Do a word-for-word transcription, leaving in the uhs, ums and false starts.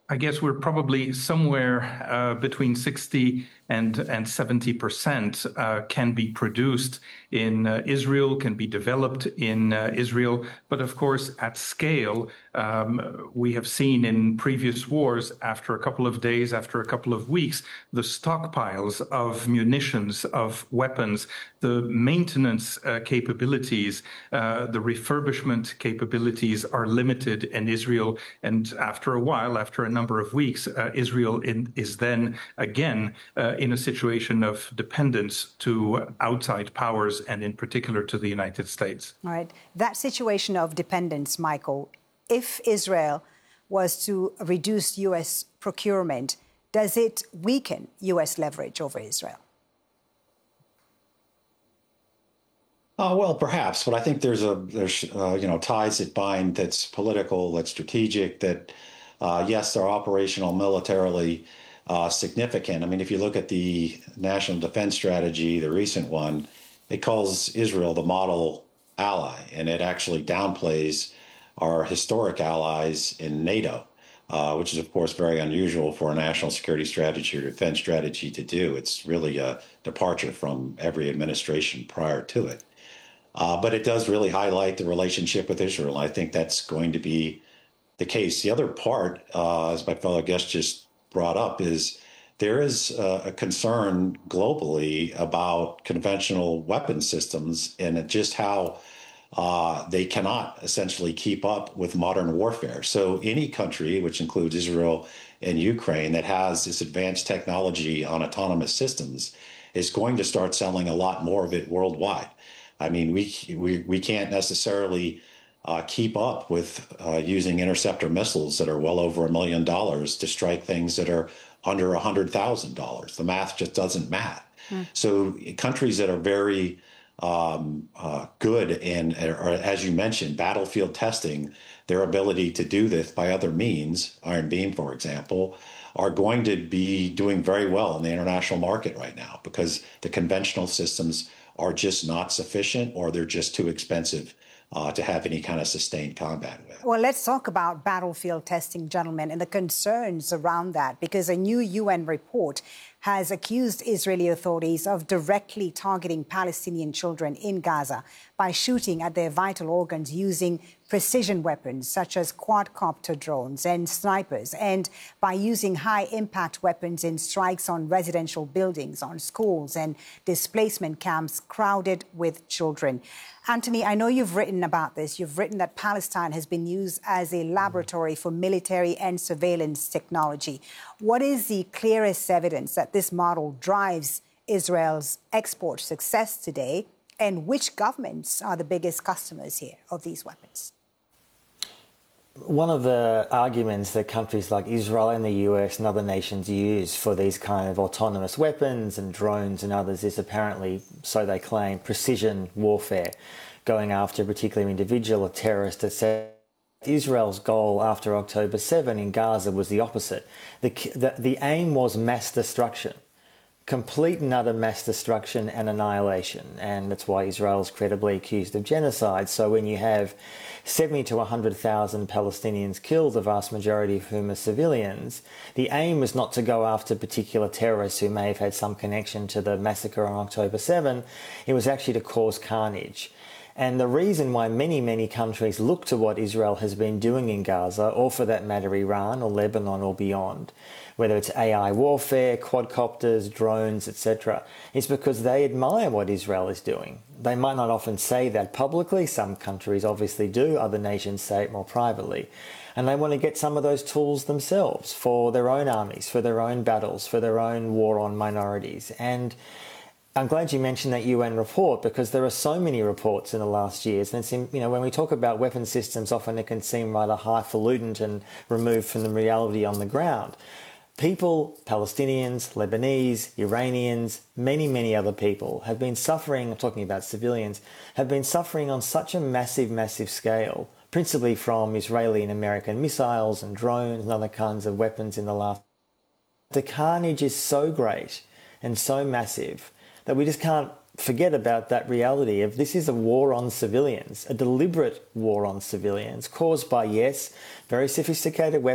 I guess we're probably somewhere uh, between sixty and and seventy percent uh, can be produced in uh, Israel, can be developed in uh, Israel. But of course, at scale, um, we have seen in previous wars, after a couple of days, after a couple of weeks, the stockpiles of munitions, of weapons, the maintenance uh, capabilities, uh, the refurbishment capabilities are limited in Israel. And after a while, after a number of weeks, uh, Israel in, is then again uh, in a situation of dependence to outside powers, and in particular to the United States. All right. That situation of dependence, Michael, if Israel was to reduce U S procurement, does it weaken U S leverage over Israel? Uh, well, perhaps, but I think there's a there's uh, you know ties that bind. That's political, that's strategic. That uh, yes, they're operational, militarily uh, significant. I mean, if you look at the National Defense Strategy, the recent one, it calls Israel the model ally, and it actually downplays our historic allies in NATO, uh, which is of course very unusual for a national security strategy or defense strategy to do. It's really a departure from every administration prior to it. Uh, but it does really highlight the relationship with Israel. I think that's going to be the case. The other part, uh, as my fellow guest just brought up, is there is uh, a concern globally about conventional weapon systems and just how uh, they cannot essentially keep up with modern warfare. So any country, which includes Israel and Ukraine, that has this advanced technology on autonomous systems is going to start selling a lot more of it worldwide. I mean, we we, we can't necessarily uh, keep up with uh, using interceptor missiles that are well over a million dollars to strike things that are under one hundred thousand dollars. The math just doesn't math. Mm. So countries that are very um, uh, good in, or as you mentioned, battlefield testing, their ability to do this by other means, Iron Beam, for example, are going to be doing very well in the international market right now because the conventional systems are just not sufficient, or they're just too expensive uh, to have any kind of sustained combat with. Well, let's talk about battlefield testing, gentlemen, and the concerns around that, because a new U N report has accused Israeli authorities of directly targeting Palestinian children in Gaza by shooting at their vital organs using precision weapons such as quadcopter drones and snipers, and by using high-impact weapons in strikes on residential buildings, on schools and displacement camps crowded with children. Anthony, I know you've written about this. You've written that Palestine has been used as a laboratory for military and surveillance technology. What is the clearest evidence that this model drives Israel's export success today, and which governments are the biggest customers here of these weapons? One of the arguments that countries like Israel and the U S and other nations use for these kind of autonomous weapons and drones and others is apparently, so they claim, precision warfare, going after a particular individual, a terrorist, et cetera. Israel's goal after October seventh in Gaza was the opposite. The, the, the aim was mass destruction. Complete and utter mass destruction and annihilation. And that's why Israel is credibly accused of genocide. So when you have seventy to one hundred thousand Palestinians killed, the vast majority of whom are civilians, the aim was not to go after particular terrorists who may have had some connection to the massacre on October seventh. It was actually to cause carnage. And the reason why many, many countries look to what Israel has been doing in Gaza, or for that matter Iran or Lebanon or beyond, whether it's A I warfare, quadcopters, drones, et cetera, is because they admire what Israel is doing. They might not often say that publicly. Some countries obviously do. Other nations say it more privately. And they want to get some of those tools themselves for their own armies, for their own battles, for their own war on minorities. And I'm glad you mentioned that U N report, because there are so many reports in the last years. And it's in, you know, when we talk about weapon systems, often it can seem rather highfalutin and removed from the reality on the ground. People, Palestinians, Lebanese, Iranians, many, many other people have been suffering, I'm talking about civilians, have been suffering on such a massive, massive scale, principally from Israeli and American missiles and drones and other kinds of weapons in the last. The carnage is so great and so massive that we just can't forget about that reality of this is a war on civilians, a deliberate war on civilians caused by, yes, very sophisticated weapons.